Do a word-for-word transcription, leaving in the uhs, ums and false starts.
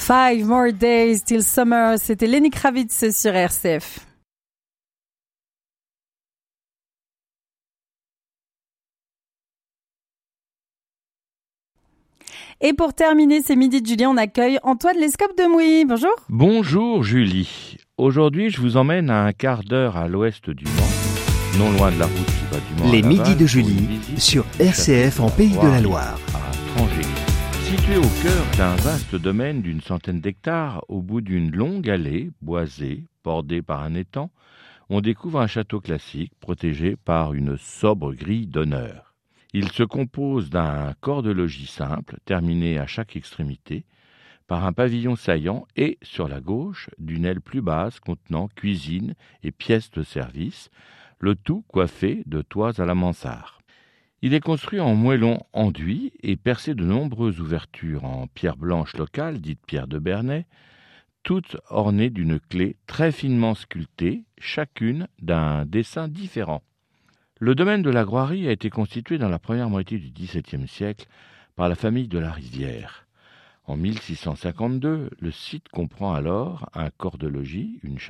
Five More Days Till Summer, c'était Lenny Kravitz sur R C F. Et pour terminer, c'est Midi de Julie, on accueille Antoine Lescope de Mouy. Bonjour. Bonjour Julie. Aujourd'hui, je vous emmène à un quart d'heure à l'ouest du Mans, non loin de la route qui va du Mans Les à Laval, Midis de Julie sur R C F en Pays de la Loire. À Trangé. Situé au cœur d'un vaste domaine d'une centaine d'hectares, au bout d'une longue allée boisée, bordée par un étang, on découvre un château classique protégé par une sobre grille d'honneur. Il se compose d'un corps de logis simple, terminé à chaque extrémité, par un pavillon saillant et, sur la gauche, d'une aile plus basse contenant cuisine et pièces de service, le tout coiffé de toits à la mansarde. Il est construit en moellon enduit et percé de nombreuses ouvertures en pierre blanche locale, dite pierre de Bernay, toutes ornées d'une clé très finement sculptée, chacune d'un dessin différent. Le domaine de la Groirie a été constitué dans la première moitié du dix-septième siècle par la famille de la Rivière. En mille six cent cinquante-deux, le site comprend alors un corps de logis, une